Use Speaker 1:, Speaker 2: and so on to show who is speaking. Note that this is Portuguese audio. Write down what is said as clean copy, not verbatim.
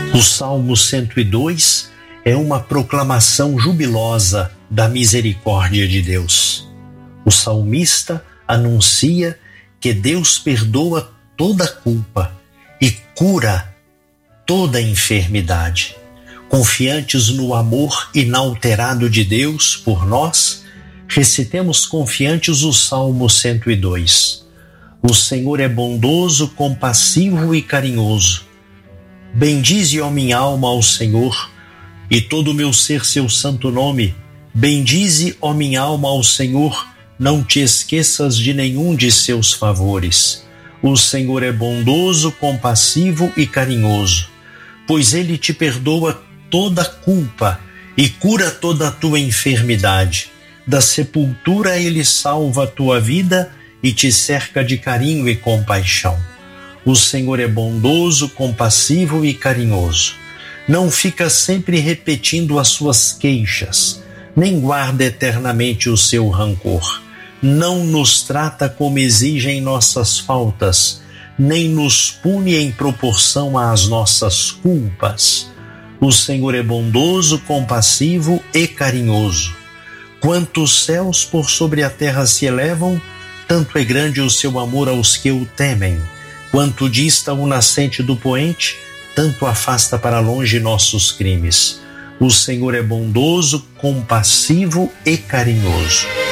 Speaker 1: O Salmo 102 é uma proclamação jubilosa da misericórdia de Deus. O salmista anuncia que Deus perdoa toda culpa e cura toda enfermidade. Confiantes no amor inalterado de Deus por nós, recitemos confiantes o Salmo 102. O Senhor é bondoso, compassivo e carinhoso. Bendize, ó minha alma, ao Senhor, e todo o meu ser seu santo nome. Bendize, ó minha alma, ao Senhor, não te esqueças de nenhum de seus favores. O Senhor é bondoso, compassivo e carinhoso, pois Ele te perdoa toda culpa e cura toda a tua enfermidade. Da sepultura Ele salva a tua vida e te cerca de carinho e compaixão. O Senhor é bondoso, compassivo e carinhoso. Não fica sempre repetindo as suas queixas, nem guarda eternamente o seu rancor. Não nos trata como exigem nossas faltas, nem nos pune em proporção às nossas culpas. O Senhor é bondoso, compassivo e carinhoso. Quanto os céus por sobre a terra se elevam, tanto é grande o seu amor aos que o temem. Quanto dista o nascente do poente, tanto afasta para longe nossos crimes. O Senhor é bondoso, compassivo e carinhoso.